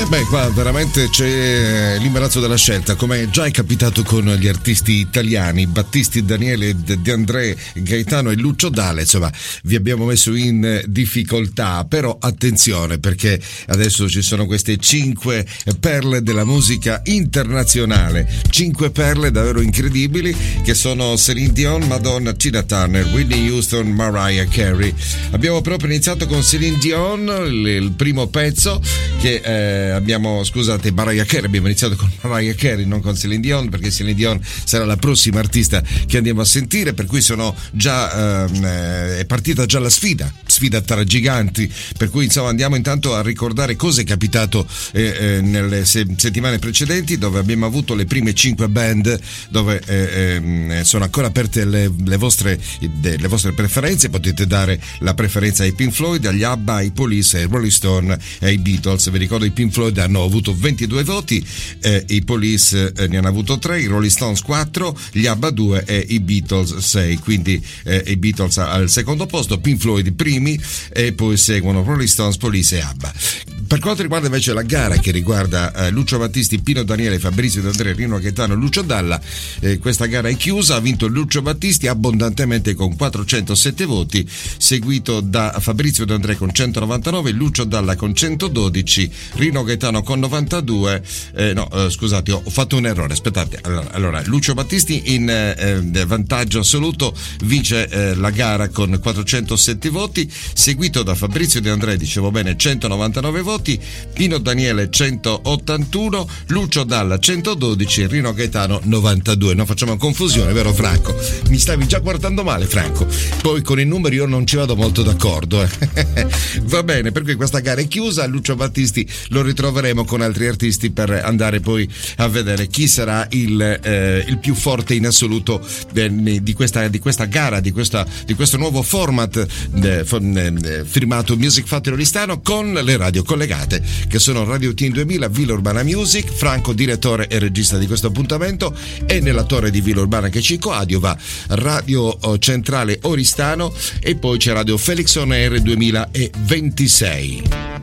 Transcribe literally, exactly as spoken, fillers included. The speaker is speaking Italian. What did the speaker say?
beh, qua veramente c'è l'imbarazzo della scelta, come già è capitato con gli artisti italiani, Battisti, Daniele, De André, Gaetano e Lucio Dalla. Insomma, vi abbiamo messo in difficoltà, però attenzione, perché adesso ci sono queste cinque perle della musica internazionale, cinque perle davvero incredibili, che sono Celine Dion, Madonna, Tina Turner, Whitney Houston, Mariah Carey. Abbiamo proprio iniziato con Celine Dion, il, il primo pezzo che eh, abbiamo, scusate, Mariah Carey, abbiamo iniziato con Mariah Carey, non con Celine Dion, perché Celine Dion sarà la prossima artista che andiamo a sentire, per cui sono già eh, è partita già la sfida sfida tra giganti, per cui insomma andiamo intanto a ricordare cosa è capitato eh, eh, nelle se- settimane precedenti, dove abbiamo avuto le prime cinque band, dove eh, eh, sono ancora aperte le, le vostre de, le vostre preferenze. Potete dare la preferenza ai Pink Floyd, agli ABBA, ai Police, ai Rolling Stone e ai Beatles. Vi ricordo, i Pink Floyd hanno avuto ventidue voti, eh, i Police eh, ne hanno avuto tre, i Rolling Stones quattro, gli ABBA due e i Beatles sei, quindi eh, i Beatles al secondo posto, Pink Floyd primi e poi seguono Rolling Stones, Police e ABBA. Per quanto riguarda invece la gara che riguarda eh, Lucio Battisti, Pino Daniele, Fabrizio De André, Rino Gaetano e Lucio Dalla, eh, questa gara è chiusa. Ha vinto Lucio Battisti abbondantemente con quattrocentosette voti, seguito da Fabrizio De André con centonovantanove, Lucio Dalla con centododici, Rino Gaetano con novantadue. Eh, no, eh, scusate, ho fatto un errore, aspettate. Allora, allora Lucio Battisti in eh, vantaggio assoluto vince eh, la gara con quattrocentosette voti, seguito da Fabrizio De André, dicevo bene, centonovantanove voti, Pino Daniele centottantuno, Lucio Dalla centododici, Rino Gaetano novantadue. Non facciamo confusione, vero Franco? Mi stavi già guardando male, Franco. Poi con i numeri io non ci vado molto d'accordo. Eh. Va bene, per cui questa gara è chiusa. Lucio Battisti lo ritroveremo con altri artisti per andare poi a vedere chi sarà il, eh, il più forte in assoluto de, di, questa, di questa gara, di, questa, di questo nuovo format de, de, firmato Music Factory Oristano con le radio collegate, che sono Radio Team duemila, Villa Urbana Music. Franco, direttore e regista di questo appuntamento, e nella torre di Villa Urbana che ci coadiuva Radio Centrale Oristano, e poi c'è Radio Felix On Air duemilaventisei.